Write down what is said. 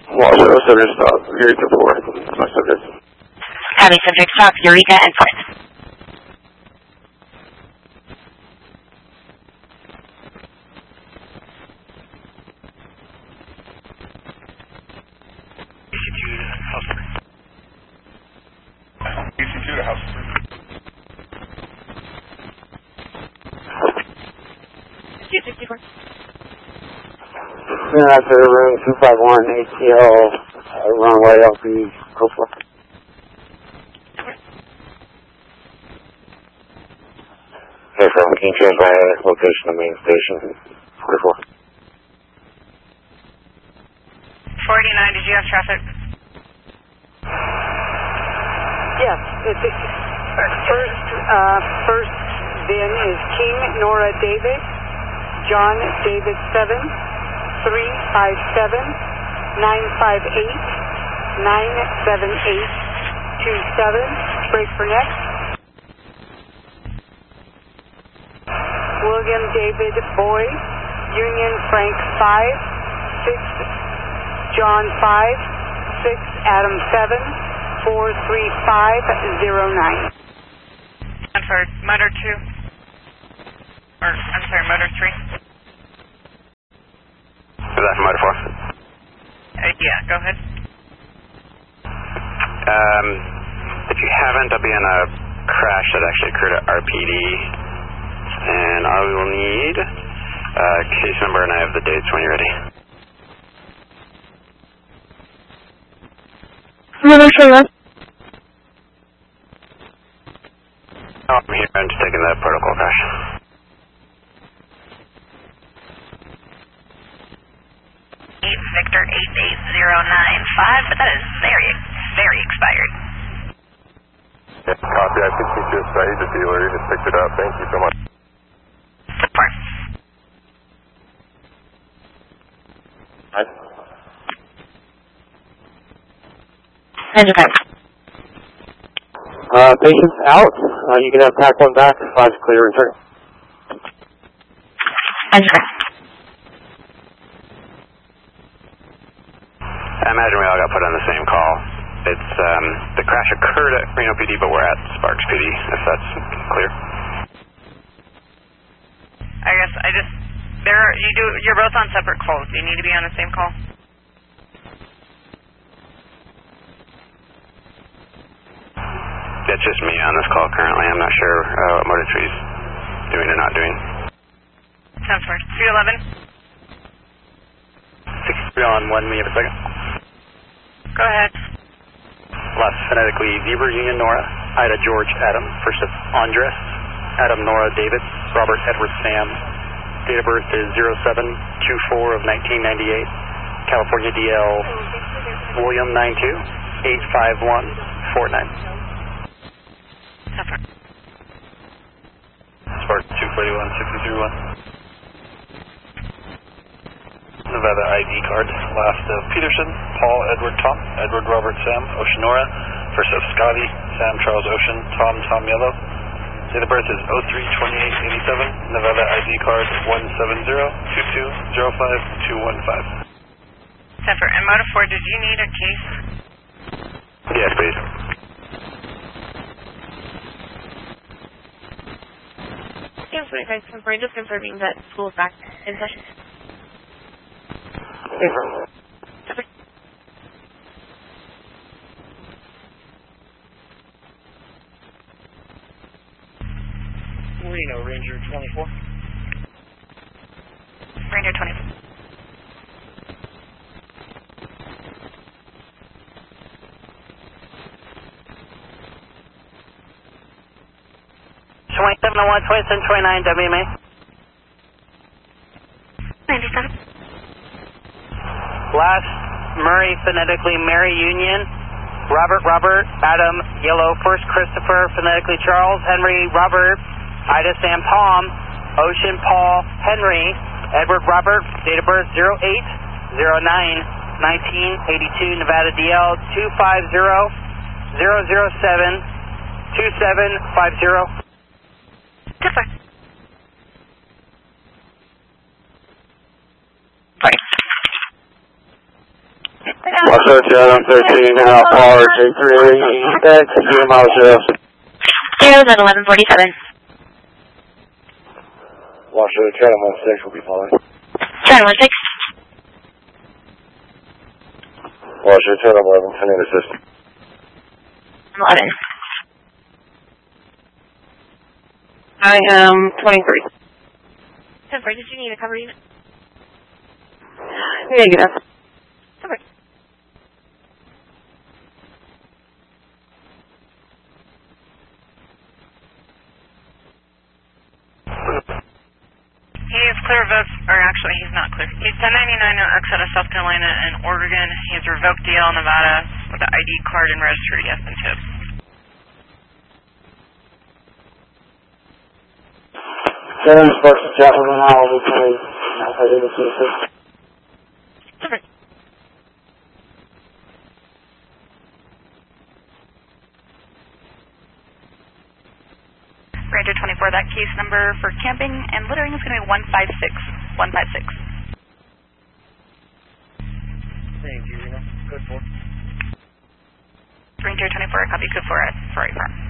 Washington, subject stop, Eureka 4, my subject. Copy, subject stop, Eureka and 4. EC2 to house 264. After room 251, ATL, runway LP, go for it. Okay, from King Charles, location of main station, 44. 49, did you have traffic? Yes, first bin is King Nora David, John David 7, 357, 958, 978, 27, break for next. William David Boy, Union Frank 5, 6, John 5, 6, Adam 7, 43509. For motor 2. Or, I'm sorry, motor 3. Is that for motor 4? Yeah, go ahead. If you haven't, I'll be in a crash that actually occurred at RPD. And I will need case number, and I have the dates when you're ready. Oh, I'm here. I'm just taking the protocol crash. Victor 88095, but that is very, very expired. Yeah, copy. I think he's just the dealer. He just picked it up. Thank you so much. Support. Patients out. You can have pack one back. 5 clear return. I imagine we all got put on the same call. It's the crash occurred at Reno PD, but we're at Sparks PD, if that's clear. I guess you're both on separate calls. You need to be on the same call. It's just me on this call currently. I'm not sure what Motor 3's doing or not doing. Sounds for 311. 63 on 1, we have a second. Go ahead. Last phonetically, Zebra Union Nora, Ida George Adam, first of Andres, Adam Nora David, Robert Edward Sam. Date of birth is 07/24 of 1998. California DL William 92 85149. Spark 241 631. Nevada ID card. Last of Peterson, Paul Edward Tom, Edward Robert Sam, Ocean Nora. First of Scotty, Sam Charles Ocean, Tom Yellow. Date of birth is 03/28/87. Nevada ID card 170-2205-215. Zephyr, and Motor 4, did you need a case? Yes, please. Yes, guys, just confirming that school is back in session. Reno, Ranger 24. Ranger 24. WMA. 97. Last, Murray, phonetically Mary Union, Robert, Adam, Yellow, first Christopher, phonetically Charles, Henry, Robert, Ida, Sam, Tom, Ocean, Paul, Henry, Edward, Robert, date of birth 08/09/1982, Nevada DL 250-007-2750. Zephyr. Washington Adam 13, Power J3, expect 0 miles 0. 1147. Washington Chatham 16 will be following. Chatham 16. Washington Chatham 11, sending assist. 11. I am 23. 10-4, did you need a cover unit? Negative. Okay. He is clear of votes, or actually he's not clear. He's 1099 X out of South Carolina and Oregon. He has revoked DL Nevada with the ID card and registered yes and tip. Chatham Sparks to Chatham and I will be coming outside of the city. Okay. Ranger 24, that case number for camping and littering is going to be 156. 156. Thank you, Reno. Code 4. Ranger 24, copy code 4 at Ferrari Farm.